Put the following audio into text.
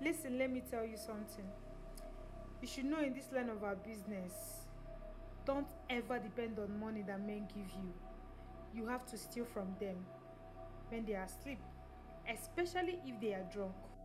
Listen, let me tell you something. You should know in this line of our business, don't ever depend on money that men give you. You have to steal from them when they are asleep, especially if they are drunk.